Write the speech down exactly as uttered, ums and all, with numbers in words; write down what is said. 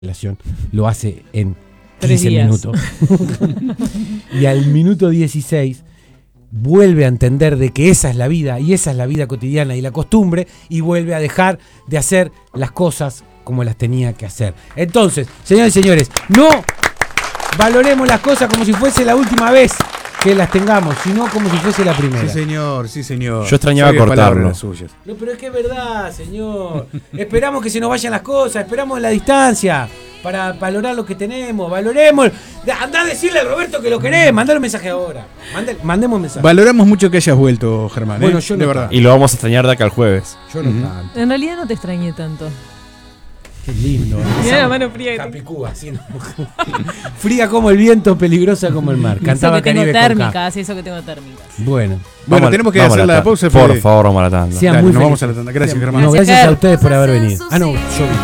relación lo hace en quince minutos. Y al minuto dieciséis vuelve a entender de que esa es la vida y esa es la vida cotidiana y la costumbre, y vuelve a dejar de hacer las cosas como las tenía que hacer. Entonces, señores y señores, no valoremos las cosas como si fuese la última vez que las tengamos, sino como si fuese la primera. Sí, señor, sí, señor. Yo extrañaba cortarlo. No, pero es que es verdad, señor. Esperamos que se nos vayan las cosas, esperamos la distancia para valorar lo que tenemos. Valoremos. Andá a decirle a Roberto que lo querés. Mandale un mensaje ahora. Mande, mandemos un mensaje. Valoramos mucho que hayas vuelto, Germán. Bueno, ¿eh? yo no de verdad. Y lo vamos a extrañar de acá al jueves. Yo no Uh-huh. tanto. En realidad no te extrañé tanto. Qué lindo. Mirá la mano fría que tengo. Capicúa, así, ¿no? Fría como el viento, peligrosa como el mar. Cantaba Eso que tengo Caribe con K. térmicas, eso que tengo térmicas. Bueno. Bueno, Vamos, tenemos que vamos hacer a la, la pausa. Por Fede. favor, vamos a la tanda. Sean Dale, muy nos felices. vamos a la tanda. Gracias, Sean- Germán. No, gracias Gracias, a ustedes por haber venido. Ah, no, yo vine.